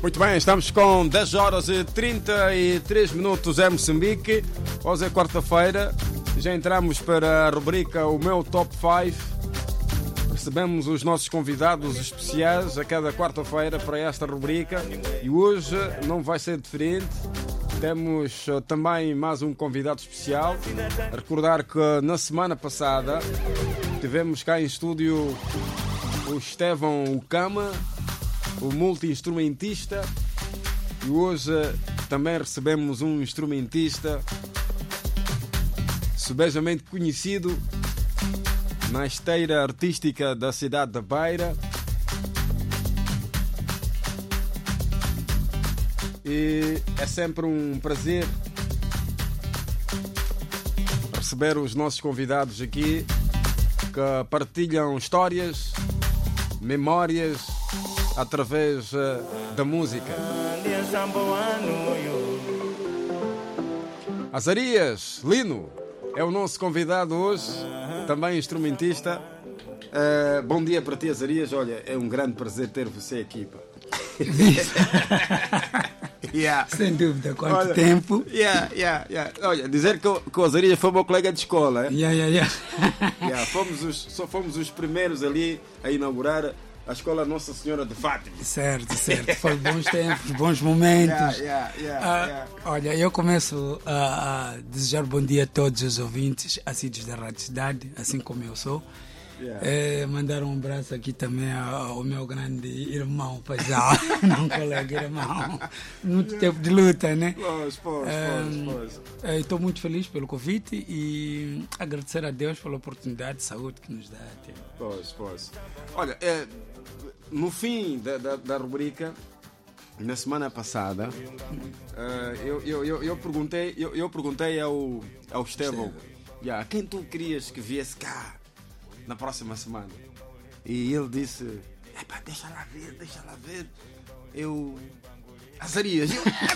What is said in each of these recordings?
Muito bem, estamos com 10 horas e 33 minutos em Moçambique. Hoje é quarta-feira, já entramos para a rubrica O Meu Top 5. Recebemos os nossos convidados especiais a cada quarta-feira para esta rubrica e hoje não vai ser diferente. Temos também mais um convidado especial. A recordar que na semana passada tivemos cá em estúdio o Estevão Ucama, o multi-instrumentista, e hoje também recebemos um instrumentista subejamente conhecido na esteira artística da cidade da Beira. E é sempre um prazer receber os nossos convidados aqui que partilham histórias, memórias através da música. Azarias Lino é o nosso convidado hoje, também instrumentista. Bom dia para ti, Azarias. Olha, é um grande prazer ter você aqui. Yeah. Sem dúvida, quanto tempo. Olha, dizer que o Azarias foi meu colega de escola. Fomos os primeiros ali a inaugurar a escola Nossa Senhora de Fátima. Certo. Foi bons tempos, bons momentos. Olha, eu começo a desejar bom dia a todos os ouvintes assíduos da Rádio Cidade, assim como eu sou. Mandar um abraço aqui também ao meu grande irmão, paizão, não colega, irmão. Muito tempo de luta, né? Estou muito feliz pelo convite e agradecer a Deus pela oportunidade de saúde que nos dá. Olha, no fim da rubrica, na semana passada, eu perguntei ao Estevão, quem tu querias que viesse cá na próxima semana? E ele disse, deixa lá ver. Azarias.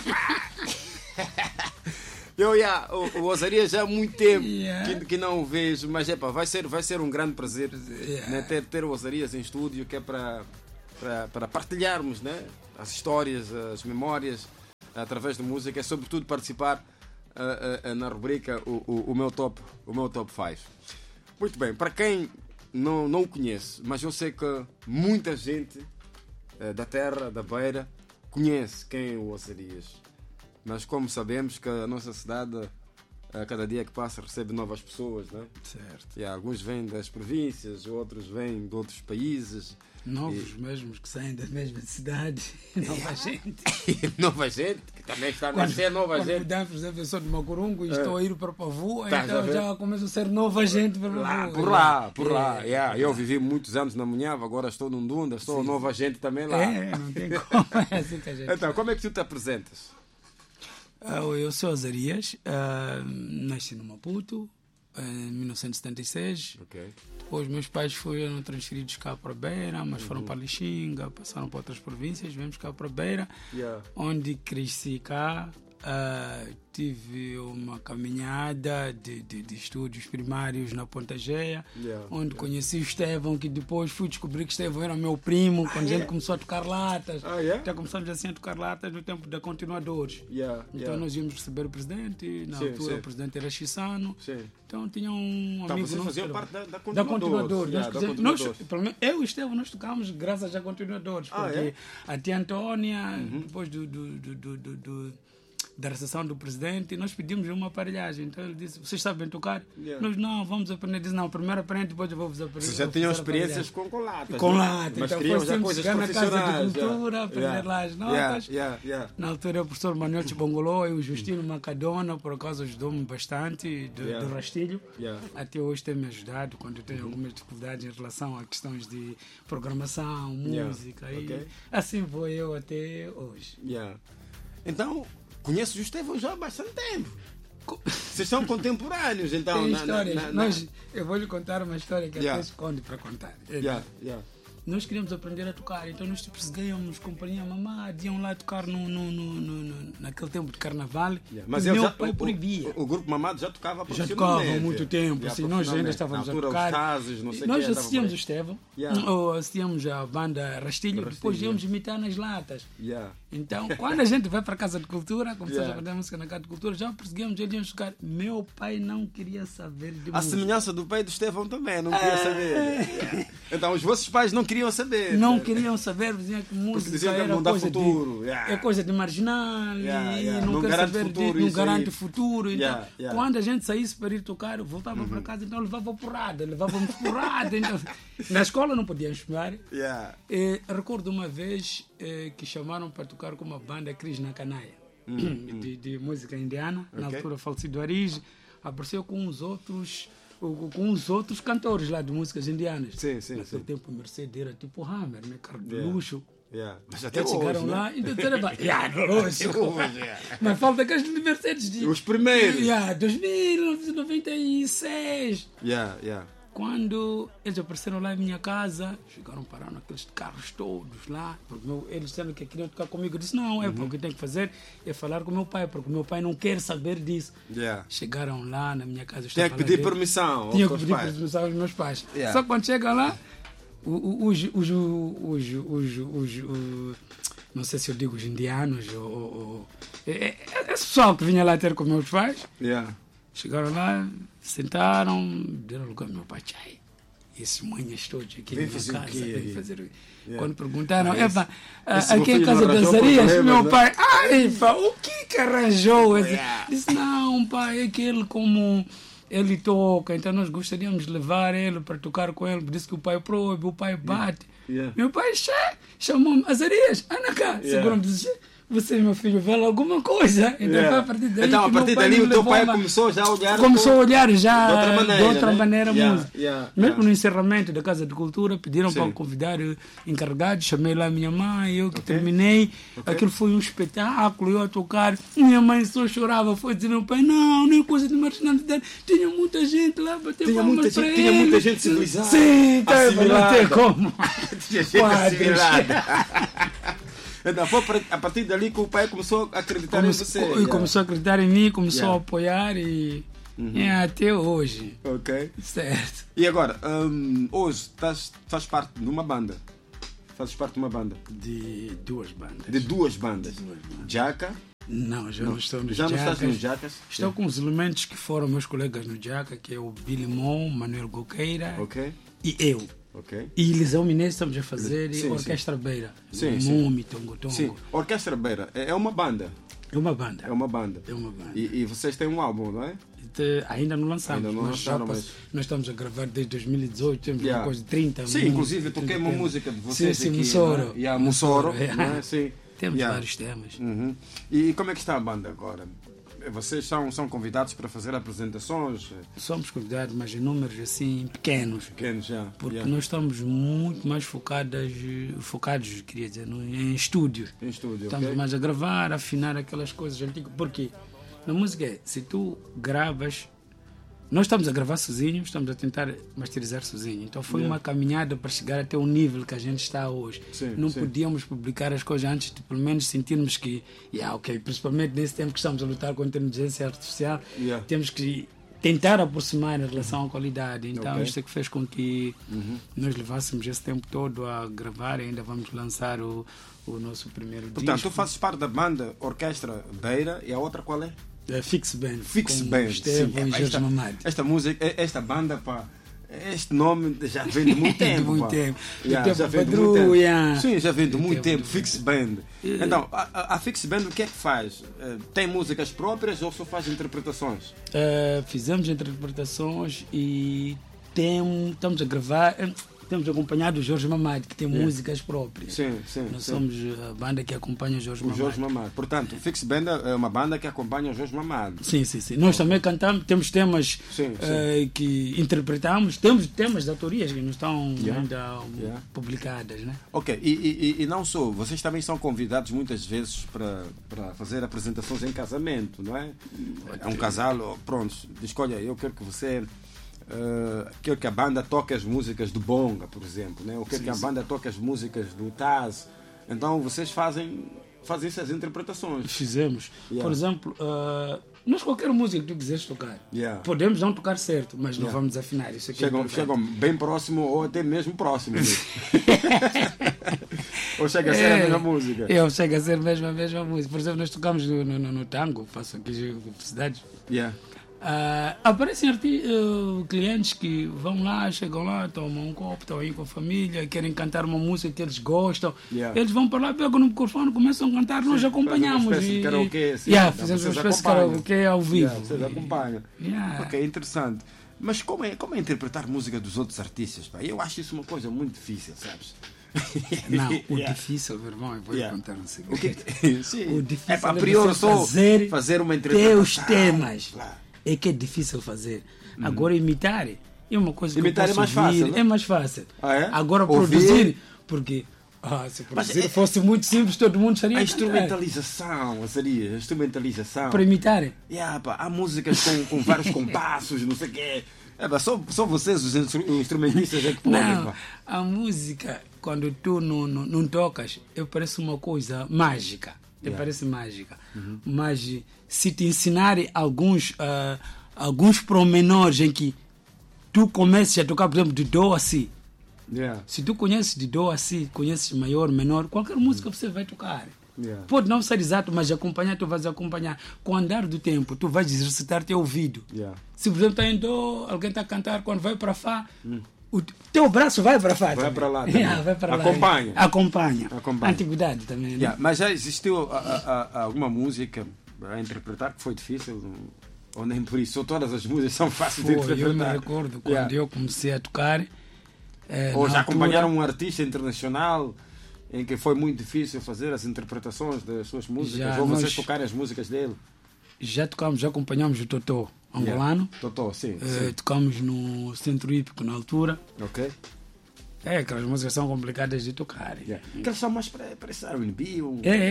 O Azarias já há muito tempo que não o vejo, mas vai ser um grande prazer, né, ter o Azarias em estúdio, que é para partilharmos, né, as histórias, as memórias através de música, é sobretudo participar na rubrica o meu top 5. Muito bem, para quem não o conhece, mas eu sei que muita gente da terra, da Beira, conhece quem é o Azarias. Mas como sabemos que a nossa cidade, a cada dia que passa, recebe novas pessoas, né? Certo. Alguns vêm das províncias, outros vêm de outros países. Novos mesmos que saem da mesma cidade. Nova gente. Nova gente, que também está a nascer nova gente. Quando mudamos, por exemplo, eu sou de Macurungo e estou a ir para Pavua, então já começa a ser nova gente para Pavua. Por lá. Eu vivi muitos anos na Munhava, agora estou num Dunda, estou nova gente também lá. Não tem como, é assim que a gente... Então, como é que tu te apresentas? Eu sou Azarias, nasci no Maputo em 1976. Depois meus pais foram transferidos cá para Beira, mas foram para Lixinga, passaram para outras províncias, viemos cá para Beira, onde cresci cá. Tive uma caminhada de estudos primários na Ponta Geia, onde conheci o Estevão, que depois fui descobrir que Estevão era meu primo, quando a gente começou a tocar latas. Já começamos assim a tocar latas no tempo da Continuadores. Então nós íamos receber o presidente, na altura o presidente era Chissano. Então tinha um amigo vocês faziam parte da Continuadores. Pelo menos eu e o Estevão, nós tocámos graças a Continuadores, porque a tia Antônia, depois da recepção do presidente, nós pedimos uma aparelhagem. Então ele disse, vocês sabem tocar? Nós não, vamos aprender. Ele disse, não, primeiro aprende, depois eu vou-vos aprender. Vocês já tinham experiências com latas. Com latas. Mas então queriam já coisas chegar na Casa de profissionais. Cultura, aprender lá as notas. Na altura o professor Manuel Chibongoló e o Justino Macadona, por acaso, ajudou-me bastante do rastilho. Até hoje tem-me ajudado quando eu tenho algumas dificuldades em relação a questões de programação, música. E assim vou eu até hoje. Então, conheço o Estevão já há bastante tempo. Vocês são contemporâneos, então. Tem histórias. Eu vou lhe contar uma história que até esconde para contar. nós queríamos aprender a tocar, então nós ganhamos companhia mamá, iam lá tocar naquele tempo de carnaval. Mas meu pai proibia. O grupo Mamado já tocava profissionalmente. Já tocava há muito tempo, assim, nós ainda estávamos a tocar. Os casos, não sei nós assistíamos o Estevão, ou assistíamos a banda Rastilho, depois íamos imitar nas latas. Então, quando a gente vai para a Casa de Cultura, começamos a aprender música na Casa de Cultura, já perseguíamos, eles iam tocar. Meu pai não queria saber de música. A semelhança do pai do Estevão também, não queria saber. Então, os vossos pais não queriam saber. Não queriam saber, diziam que música diziam que era coisa futuro. É coisa de marginal e não quer saber futuro, não garante futuro. Então, quando a gente saísse para ir tocar, voltava para casa, então levávamos porrada. Então, na escola não podíamos chamar. Recordo uma vez que chamaram para tocar com uma banda Krishna Kanaya, de música indiana, na altura falecido Arij, apareceu com uns outros cantores lá de músicas indianas. Naquele tempo o Mercedes era tipo Hammer, né? Carro de luxo. Mas até hoje, chegaram né? lá e disseram, mas falta aqueles de Mercedes de os primeiros 1996. Quando eles apareceram lá em minha casa, chegaram parar naqueles carros todos lá, porque eles disseram que queriam tocar comigo. Eu disse, não, o que tem que fazer é falar com o meu pai, porque o meu pai não quer saber disso. Chegaram lá na minha casa. Tinha que pedir permissão aos meus pais. Só que quando chegam lá, não sei se eu digo os indianos, esse pessoal que vinha lá ter com meus pais, chegaram lá, sentaram, deram lugar ao meu pai. Esses manhas todos aqui na minha casa, vem fazer. Quando perguntaram, aqui em casa das Arias, meu pai, o que arranjou? Disse, não, pai, é que ele como ele toca, então nós gostaríamos de levar ele para tocar com ele. Disse que o pai proíbe, o pai bate. Meu pai chamou-me, Azarias, anda cá, segurou-me e disse, você, meu filho, vê alguma coisa. Então, a partir daí, então, a partir dali o teu pai começou já a olhar. Começou a olhar já de outra maneira, né? música. Mesmo no encerramento da Casa de Cultura, pediram para convidar encarregado, chamei lá a minha mãe, eu que terminei. Aquilo foi um espetáculo, eu a tocar. Minha mãe só chorava, foi dizer meu pai, não é coisa de marginalidade. Tinha muita gente lá, bater palmas para ele. Tinha muita gente civilizada. Sim, não tem como. Tinha gente civilizada. Então, foi a partir dali que o pai começou a acreditar em você. Começou a acreditar em mim, começou a apoiar e até hoje. Certo. E agora, hoje faz parte de uma banda? Fazes parte de uma banda? De duas bandas. De duas bandas? Jaca? Não, já não estou nos Jacas. Já não estás nos Jacas? Estou com os elementos que foram meus colegas no Jaca, que é o Billy Mon, Manuel Goqueira e eu. E Elisão Mineiro estamos a fazer Orquestra Beira. Tongo. Sim, Orquestra Beira é uma banda. É uma banda. E vocês têm um álbum, não é? Ainda não lançamos. Nós estamos a gravar desde 2018, temos uma coisa de 30. Sim, inclusive eu toquei uma música de vocês aqui. Mussoro. Mussoro. Sim. Temos vários temas. E como é que está a banda agora? Vocês são convidados para fazer apresentações? Somos convidados, mas em números assim pequenos. Porque nós estamos muito mais focados, queria dizer, em estúdio. Estamos mais a gravar, a afinar aquelas coisas antigas. Porque na música, se tu gravas, nós estamos a gravar sozinhos, estamos a tentar masterizar sozinho. Então foi uma caminhada para chegar até o nível que a gente está hoje. Não podíamos publicar as coisas antes de pelo menos sentirmos que, principalmente nesse tempo que estamos a lutar contra a inteligência artificial, temos que tentar aproximar em relação à qualidade. Então isto é que fez com que nós levássemos esse tempo todo a gravar e ainda vamos lançar o nosso primeiro disco. Portanto, tu fazes parte da banda Orquestra Beira e a outra qual é? Fix Band. Estevão e Jorge Mamadi. Esta música, esta banda, este nome já vem de muito tempo. Já vem de muito tempo. Sim, já vem de muito tempo. Fix Band. Então, a Fix Band o que é que faz? Tem músicas próprias ou só faz interpretações? Fizemos interpretações e estamos a gravar. Temos acompanhado o Jorge Mamadi, que tem músicas próprias. Nós somos a banda que acompanha o Jorge Mamadi. Portanto, o Fix Band é uma banda que acompanha o Jorge Mamadi. Sim. Nós também cantamos, temos temas que interpretamos, temos temas de autorias que não estão ainda publicadas, né? E não só, vocês também são convidados muitas vezes para fazer apresentações em casamento, não é? É um casal, pronto, diz, olha, eu quero que você aquilo que a banda toca as músicas do Bonga, por exemplo, né? O que a banda toca as músicas do Taz. Então vocês fazem essas interpretações. Fizemos. Por exemplo, nós qualquer música que tu quiseres tocar, podemos não tocar certo, mas não vamos desafinar. Isso aqui chegam bem próximo ou até mesmo próximo. Ou chega a ser a mesma música? Chega a ser mesmo a mesma música. Por exemplo, nós tocamos no tango, faço aqui publicidades. Aparecem clientes que vão lá, chegam lá, tomam um copo, estão aí com a família, querem cantar uma música que eles gostam. Eles vão para lá, pegam no microfone, começam a cantar, nós acompanhamos. Fizemos uma espécie de karaokê ao vivo. Vocês acompanham. Ok, interessante. Mas como é interpretar música dos outros artistas? Pá? Eu acho isso uma coisa muito difícil, sabes? Não, o difícil, meu irmão, eu vou contar um segredo. O difícil a priori fazer uma interpretação. Teus temas. É que é difícil fazer. Agora imitar é uma coisa que imitar eu posso fácil, ouvir, né? é mais fácil. Agora ouvir, produzir, porque se produzir fosse muito simples, todo mundo estaria a instrumentalização, seria a instrumentalização. Para imitar. Há músicas com vários compassos, não sei o quê. Só vocês, os instrumentistas, é que podem. Não, a música, quando tu não tocas, parece uma coisa mágica. Parece mágica. Mas se te ensinarem alguns pormenores em que tu comeces a tocar, por exemplo, de dó a si. Se tu conheces de dó a si, conheces maior, menor, qualquer música você vai tocar. Pode não ser exato, mas acompanhar, tu vais acompanhar. Com o andar do tempo, tu vais exercitar teu ouvido. Se, por exemplo, está em dó, alguém está a cantar, quando vai para Fá, o teu braço vai para Fá. Vai para lá. Vai para lá. Acompanha. Antiguidade também. Né? Mas já existiu alguma música a interpretar que foi difícil? Ou nem por isso? Ou todas as músicas são fáceis de interpretar? Eu me recordo quando eu comecei a tocar. Ou já acompanharam um artista internacional em que foi muito difícil fazer as interpretações das suas músicas? Ou vocês tocarem as músicas dele? Já acompanhamos o Totó angolano. Totó, sim. Tocamos no Centro Hípico na altura. Ok. Aquelas músicas são complicadas de tocar. Aquelas são mais para esse R&B.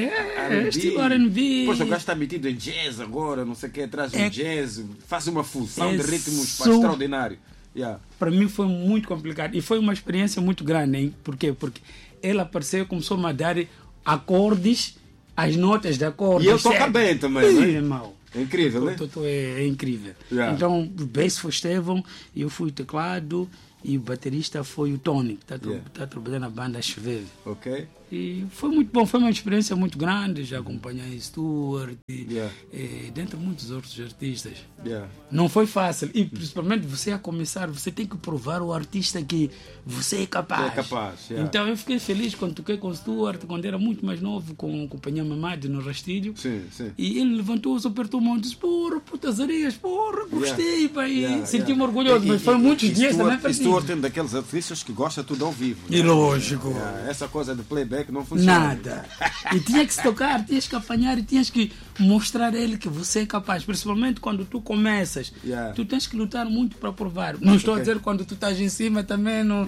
Estilo R&B. Depois o gajo está metido em jazz agora, não sei o que, traz um jazz, faz uma fusão de ritmos extraordinário. Para mim foi muito complicado e foi uma experiência muito grande. Hein? Por quê? Porque ele apareceu e começou a dar acordes, as notas de acordes. E ele toca bem também, não é? Irmão. É incrível, né? É incrível. Então, o bass foi Estevão, eu fui teclado e o baterista foi o Tony, que está trabalhando na banda Cheveve. Ok. E foi muito bom, foi uma experiência muito grande. Já acompanhei Stuart dentre muitos outros artistas. Não foi fácil. E principalmente você a começar, você tem que provar ao artista que você é capaz. Então eu fiquei feliz quando toquei com Stuart, quando era muito mais novo, com a companhia Mamade no Rastilho. Sim. E ele levantou-se, apertou a mão e disse: porra, putas areias, porra, gostei, pai. Senti-me orgulhoso, mas foi muitos dias também para mim. Stuart é um daqueles artistas que gosta tudo ao vivo. E lógico. Essa coisa de playback não funciona. Nada. E tinha que se tocar, tinhas que apanhar e tinhas que mostrar a ele que você é capaz. Principalmente quando tu começas. Tu tens que lutar muito para provar. Não estou a dizer quando tu estás em cima também não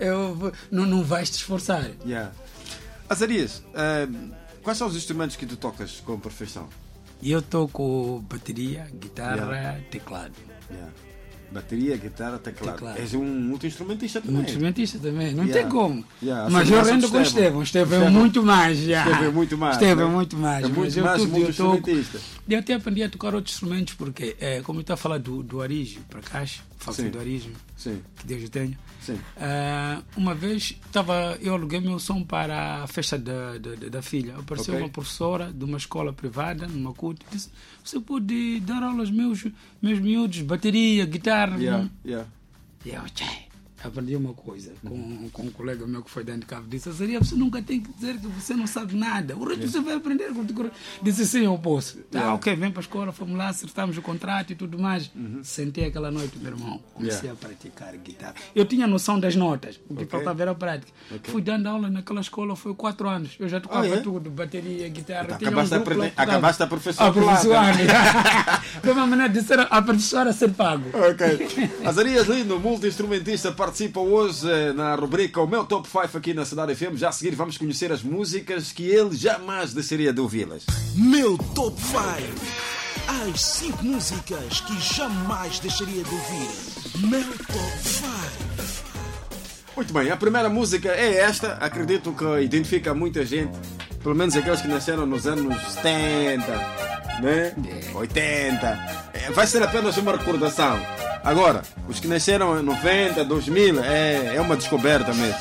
vais te esforçar. Azarias, quais são os instrumentos que tu tocas com perfeição? Eu toco bateria, guitarra, teclado. Bateria, guitarra, teclado. És um multi-instrumentista também. Multi-instrumentista também, não tem como. Mas eu rendo com o Estevão. Estevão é muito mais. Estevão é muito mais. Estevão é muito mais. É muito mais multi-instrumentista. Eu até aprendi a tocar outros instrumentos, porque, como eu estava a falar do arígio, para caixa, falso do arígio, que Deus o tenha. Uma vez eu aluguei meu som para a festa da filha. Apareceu uma professora de uma escola privada, numa CUT, e disse: você pode dar aulas meus miúdos, bateria, guitarra. E eu, aprendi uma coisa com um colega meu que foi dentro de cabo. Disse: Azaria, você nunca tem que dizer que você não sabe nada. O resto você vai aprender. Disse: sim, eu posso. Ok, vem para a escola, fomos lá, acertamos o contrato e tudo mais. Sentei aquela noite, meu irmão, comecei a praticar guitarra. Eu tinha noção das notas, o que faltava era a prática. Fui dando aula naquela escola, foi 4 anos. Eu já tocava tudo, bateria, guitarra. Então, acabaste a professora. Foi uma maneira de ser a professora ser pago. Azarias Lino, multi-instrumentista, participa hoje na rubrica O Meu Top 5 aqui na Cidade FM. Já a seguir vamos conhecer as músicas que ele jamais deixaria de ouvi-las. Meu Top 5. As 5 músicas que jamais deixaria de ouvir. Meu Top 5. Muito bem, a primeira música é esta. Acredito que identifica muita gente, pelo menos aqueles que nasceram nos anos 70, né? 80. Vai ser apenas uma recordação. Agora, os que nasceram em 90, 2000, é uma descoberta mesmo.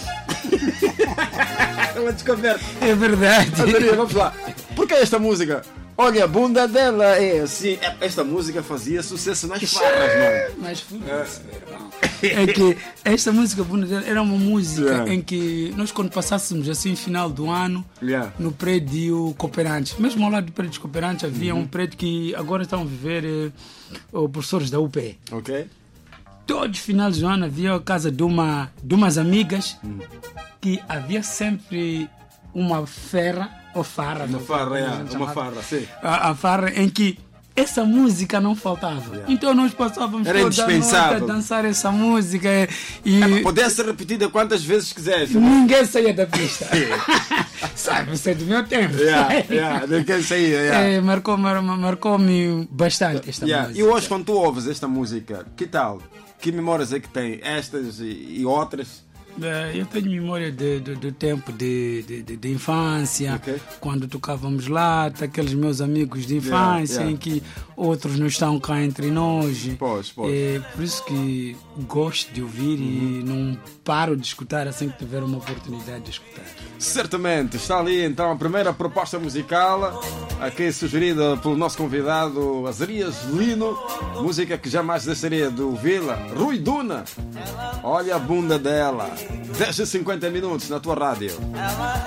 É uma descoberta. É verdade. Azaria, vamos lá. Por que esta música? Olha, a bunda dela é assim. Esta música fazia sucesso nas farras, mano. Mas foda-se, meu irmão. É que esta música Bunda dela era uma música em que nós, quando passássemos assim final do ano, no prédio Cooperantes, mesmo ao lado do prédio Cooperantes havia um prédio que agora estão a viver professores da UPE. Ok. Todos os finais do ano havia a casa de umas amigas que havia sempre uma farra, ou farra. Uma farra, sim. A farra em que essa música não faltava. Então nós passávamos era toda a noite a dançar essa música. E podia ser repetida quantas vezes quisesse. Ninguém saía da pista. Sabe, você é do meu tempo. Ninguém saía. Marcou-me bastante esta música. E hoje, quando tu ouves esta música, que tal? Que memórias é que tem? Estas e outras? Eu tenho memória do tempo de infância, quando tocávamos lá, aqueles meus amigos de infância, em que outros não estão cá entre nós. É por isso que gosto de ouvir e não paro de escutar assim que tiver uma oportunidade de escutar. Certamente, está ali então a primeira proposta musical, aqui sugerida pelo nosso convidado Azarias Lino, música que jamais deixaria de ouvi-la, Rui Duna, olha a bunda dela. 10h50 na tua rádio.